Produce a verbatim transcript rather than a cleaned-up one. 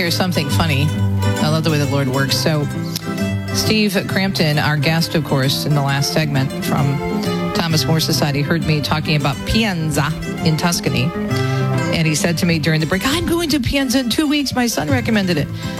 hear something funny. I love the way the Lord works. So Steve Crampton, our guest, of course, in the last segment from Thomas More Society, heard me talking about Pienza in Tuscany. And he said to me during the break, I'm going to Pienza in two weeks. My son recommended it.